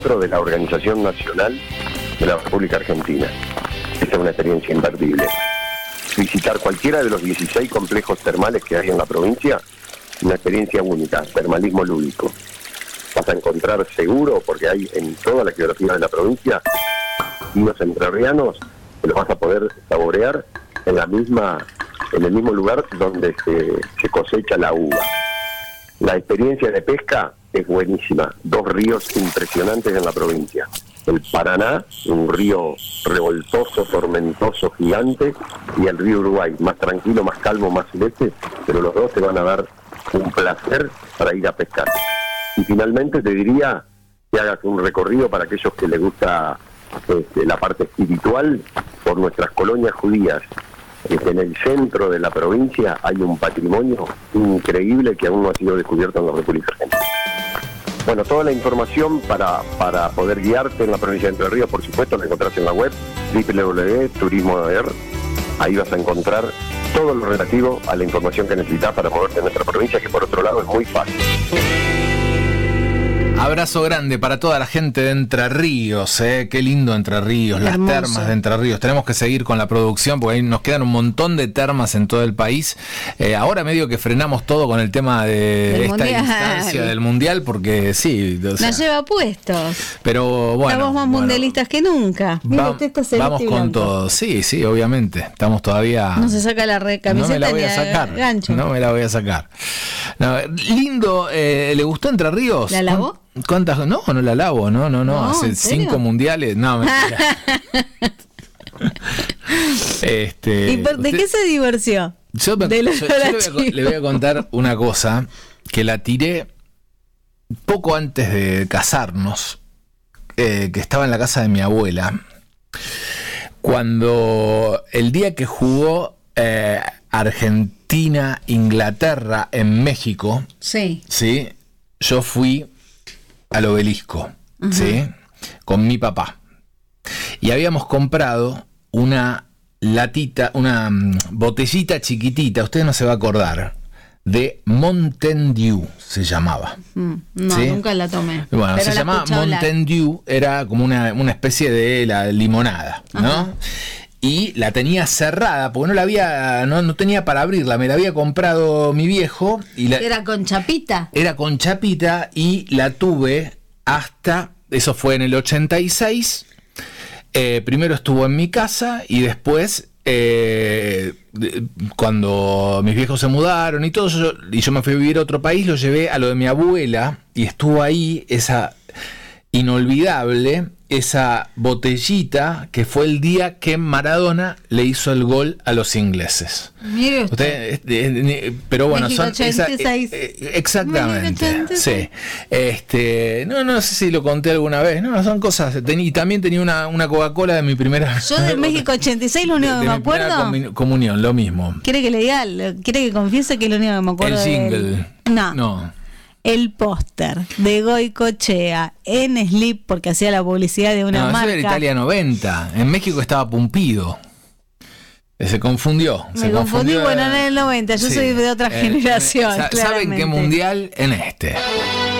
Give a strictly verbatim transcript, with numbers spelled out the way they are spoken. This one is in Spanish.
de la Organización Nacional de la República Argentina. Esta es una experiencia imperdible. Visitar cualquiera de los dieciséis complejos termales que hay en la provincia, una experiencia única, termalismo lúdico. Vas a encontrar seguro, porque hay en toda la geografía de la provincia, vinos entrerrianos que los vas a poder saborear en la misma, en el mismo lugar donde se, se cosecha la uva. La experiencia de pesca es buenísima. Dos ríos impresionantes en la provincia. El Paraná, un río revoltoso, tormentoso, gigante, y el río Uruguay, más tranquilo, más calmo, más celeste, pero los dos te van a dar un placer para ir a pescar. Y finalmente te diría que hagas un recorrido para aquellos que les gusta este, la parte espiritual por nuestras colonias judías. En el centro de la provincia hay un patrimonio increíble que aún no ha sido descubierto en la República Argentina. Bueno, toda la información para, para poder guiarte en la provincia de Entre Ríos, por supuesto, la encontrás en la web doble u doble u doble u punto turismo a ver. Ahí vas a encontrar todo lo relativo a la información que necesitas para moverte en nuestra provincia, que por otro lado es muy fácil. Abrazo grande para toda la gente de Entre Ríos, ¿eh? Qué lindo Entre Ríos, las Hermoso. termas de Entre Ríos. Tenemos que seguir con la producción porque ahí nos quedan un montón de termas en todo el país. Eh, ahora medio que frenamos todo con el tema de Del esta mundial. instancia del mundial porque sí. O sea, Nos lleva puestos. pero bueno. Estamos más bueno, mundialistas que nunca. Mira, va- usted está celeste vamos y con blanco. todo. Sí, sí, obviamente. Estamos todavía. No se saca la re No camiseta me la voy ni a sacar. gancho. No me la voy a sacar. No, lindo, eh, ¿le gustó Entre Ríos? ¿La lavó? ¿Cuántas? No, no la lavo, no, no, no. No, Hace ¿en serio? cinco mundiales. No, mentira. este, ¿Y por, de usted- qué se divorció? Yo, me- de yo- los yo le, voy a, co- chivos. le voy a contar una cosa que la tiré poco antes de casarnos, eh, que estaba en la casa de mi abuela, cuando el día que jugó eh, Argentina-Inglaterra en México, Sí. ¿sí? Yo fui al obelisco, ¿sí? Con mi papá. Y habíamos comprado una latita, una mm, botellita chiquitita, usted no se va a acordar, de Mountain Dew se llamaba. Mm, no, ¿Sí? nunca la tomé. Bueno, Pero se la llamaba escuché hablar. Mountain Dew, era como una, una especie de la limonada, ¿no? Ajá. Y la tenía cerrada, porque no la había, no, no tenía para abrirla, me la había comprado mi viejo y la, Era con chapita. era con chapita y la tuve hasta, eso fue en el ochenta y seis, eh, primero estuvo en mi casa y después eh, de- cuando mis viejos se mudaron y todo, yo, y yo me fui a vivir a otro país, lo llevé a lo de mi abuela y estuvo ahí esa inolvidable, esa botellita que fue el día que Maradona le hizo el gol a los ingleses. Mire usted. Usted, eh, eh, pero bueno, México son esa- ochenta y seis. eh, eh, exactamente. México ochenta y seis. Sí. Este, no, no sé si lo conté alguna vez. No, son cosas. Tení- y también tenía una, una Coca-Cola de mi primera. Yo de México ochenta y seis lo único de- que de me mi primera acuerdo. comu- comunión, lo mismo. ¿Quiere que le diga? ¿Quiere que confiese que es lo único que me acuerdo? El del- jingle. No. No. El póster de Goicoechea en Slip, porque hacía la publicidad de una No, eso marca. era Italia noventa. En México estaba Pumpido. Se confundió. Me se confundí, confundió, bueno, en el noventa. Yo sí. soy de otra Eh, generación. sa- ¿Saben qué claramente. mundial? En este.